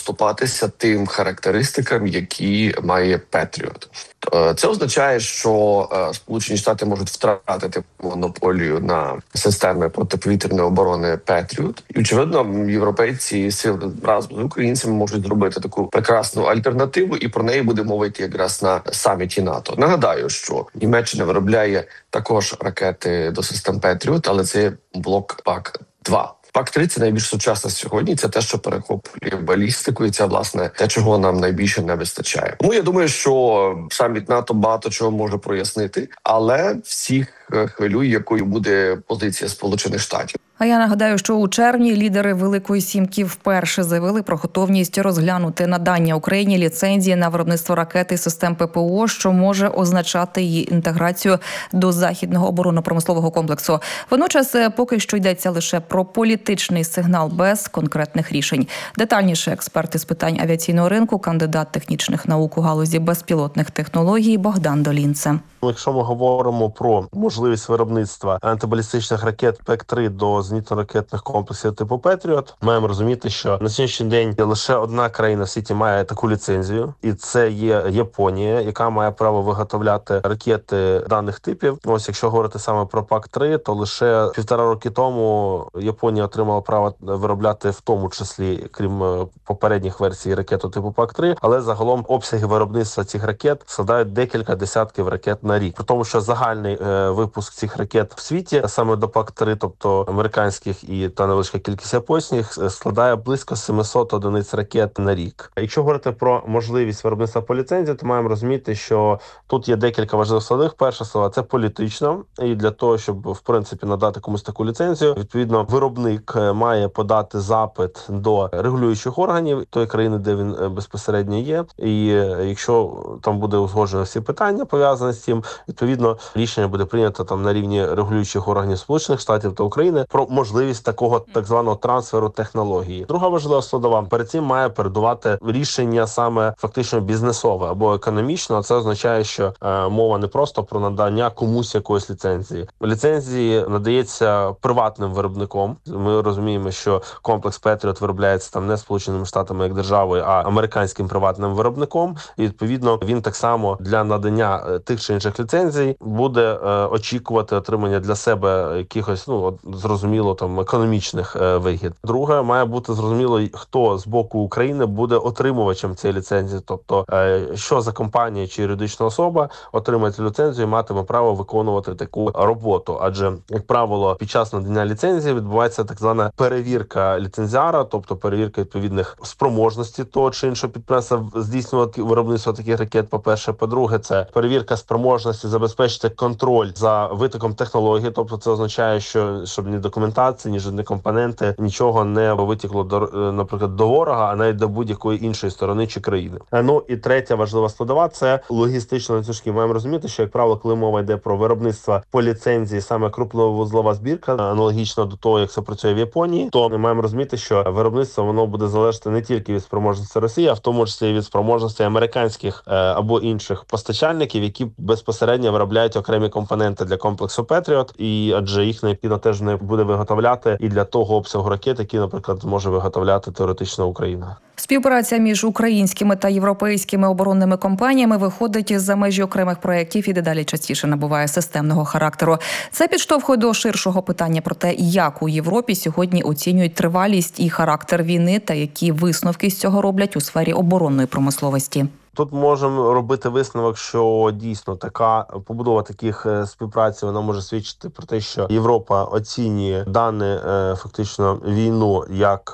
поступатися тим характеристикам, які має Петріот. Це означає, що Сполучені Штати можуть втратити монополію на системи протиповітряної оборони Петріот. І, очевидно, європейці сили разом з українцями можуть зробити таку прекрасну альтернативу, і про неї буде мовити якраз на саміті НАТО. Нагадаю, що Німеччина виробляє також ракети до систем Петріот, але це блок ПАК-2. ПАК-3 – це найбільш сучасне сьогодні, це те, що перехоплює балістику, і це, власне, те, чого нам найбільше не вистачає. Тому я думаю, що саміт НАТО багато чого може прояснити, але всіх хвилює, якою буде позиція Сполучених Штатів. А я нагадаю, що у червні лідери Великої Сімки вперше заявили про готовність розглянути надання Україні ліцензії на виробництво ракет і систем ППО, що може означати її інтеграцію до західного оборонно-промислового комплексу. Водночас, поки що йдеться лише про політичний сигнал без конкретних рішень. Детальніше експерт з питань авіаційного ринку, кандидат технічних наук у галузі безпілотних технологій Богдан Долінце. Якщо ми говоримо про можливість виробництва антибалістичних ракет ПЕК-3 до зенітно-ракетних комплексів типу Петріот, маємо розуміти, що на сьогоднішній день лише одна країна в світі має таку ліцензію, і це є Японія, яка має право виготовляти ракети даних типів. Ось якщо говорити саме про ПАК-3, то лише 1,5 роки тому Японія отримала право виробляти, в тому числі, крім попередніх версій, ракету типу ПАК-3, але загалом обсяги виробництва цих ракет складають декілька десятків ракет на рік. При тому, що загальний випуск цих ракет в світі, саме до ПАК-3, тобто американських та невеличка кількість японських, складає близько 700 одиниць ракет на рік. Якщо говорити про можливість виробництва по ліцензії, то маємо розуміти, що тут є декілька важливих складових. Перша складова – це політично. І для того, щоб, в принципі, надати комусь таку ліцензію, відповідно, виробник має подати запит до регулюючих органів тої країни, де він безпосередньо є. І якщо там буде узгоджено всі питання, пов'язані з цим, відповідно, рішення буде прийнято там на рівні регулюючих органів Сполучених Штатів та України про можливість такого так званого трансферу технології. Друга важлива складова, перед цим має передувати рішення саме фактично бізнесове або економічне. А це означає, що мова не просто про надання комусь якоїсь ліцензії. Ліцензії надається приватним виробником. Ми розуміємо, що комплекс Петріот виробляється там не Сполученими Штатами як державою, а американським приватним виробником. І відповідно він так само для надання тих чи інших ліцензій буде очікувати отримання для себе якихось, зрозуміло, там економічних вигід. Друге, має бути зрозуміло, хто з боку України буде отримувачем цієї ліцензії, тобто що за компанія чи юридична особа отримає цю ліцензію і матиме право виконувати таку роботу. Адже, як правило, під час надання ліцензії відбувається так звана перевірка ліцензіара, тобто перевірка відповідних спроможностей того чи іншого підприємства здійснювати виробництво таких ракет, по-перше. По-друге, це перевірка спроможності забезпечити контроль за витоком технології, тобто це означає, що щоб ні документації, ні жодні компоненти, нічого не витікло наприклад, до ворога, а навіть до будь-якої іншої сторони чи країни. Ну і третя важлива складова – це логістичні ланцюжки. Маємо розуміти, що, як правило, коли мова йде про виробництво по ліцензії, саме крупновузлова збірка, аналогічно до того, як це працює в Японії, то ми маємо розуміти, що виробництво воно буде залежати не тільки від спроможності Росії, а в тому числі і від спроможності американських або інших постачальників, які безпосередньо виробляють окремі компоненти для комплексу Петріот, і адже їх необхідно теж не буде виготовляти і для того обсягу ракет, які, наприклад, зможе виготовляти теоретично Україна. Співпраця між українськими та європейськими оборонними компаніями виходить за межі окремих проєктів і дедалі частіше набуває системного характеру. Це підштовхує до ширшого питання про те, як у Європі сьогодні оцінюють тривалість і характер війни та які висновки з цього роблять у сфері оборонної промисловості. Тут можемо робити висновок, що дійсно така побудова таких співпраці, вона може свідчити про те, що Європа оцінює дану фактично війну як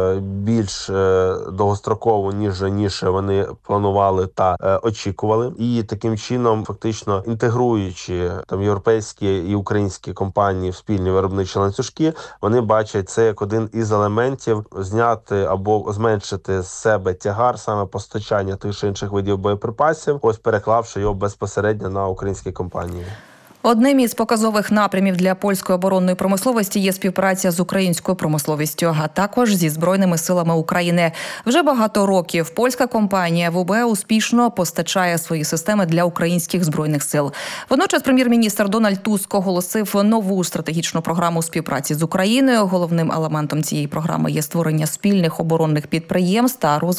більш довгострокову, ніж раніше вони планували та очікували. І таким чином, фактично інтегруючи там європейські і українські компанії в спільні виробничі ланцюжки, вони бачать це як один із елементів зняти або зменшити з себе тягар саме постачання тих чи інших видів боєприпасів, ось переклавши його безпосередньо на українські компанії. Одним із показових напрямів для польської оборонної промисловості є співпраця з українською промисловістю, а також зі Збройними силами України. Вже багато років польська компанія ВУБ успішно постачає свої системи для українських Збройних сил. Водночас прем'єр-міністр Дональд Туск оголосив нову стратегічну програму співпраці з Україною. Головним елементом цієї програми є створення спільних оборонних підприємств та розвиток